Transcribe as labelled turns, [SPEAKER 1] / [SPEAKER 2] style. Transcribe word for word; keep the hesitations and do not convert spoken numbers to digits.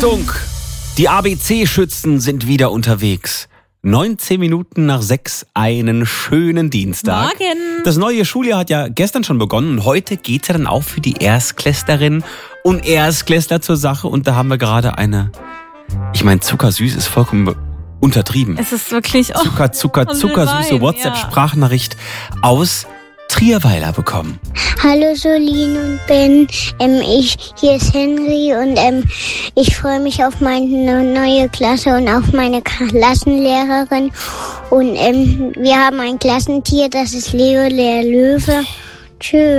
[SPEAKER 1] Achtung! Die A B C-Schützen sind wieder unterwegs. neunzehn Minuten nach sechs, einen schönen Dienstag.
[SPEAKER 2] Morgen.
[SPEAKER 1] Das neue Schuljahr hat ja gestern schon begonnen und heute geht's ja dann auch für die Erstklässlerinnen und Erstklässler zur Sache. Und da haben wir gerade eine, ich meine, zuckersüß ist vollkommen untertrieben.
[SPEAKER 2] Es ist wirklich... Oh,
[SPEAKER 1] Zucker, Zucker,
[SPEAKER 2] und
[SPEAKER 1] zuckersüße
[SPEAKER 2] Wein,
[SPEAKER 1] WhatsApp-Sprachnachricht aus Trierweiler bekommen.
[SPEAKER 3] Hallo Solin und Ben, ähm, ich, hier ist Henry und ähm, ich freue mich auf meine neue Klasse und auf meine Klassenlehrerin. Und ähm, wir haben ein Klassentier, das ist Leo der Löwe. Tschüss.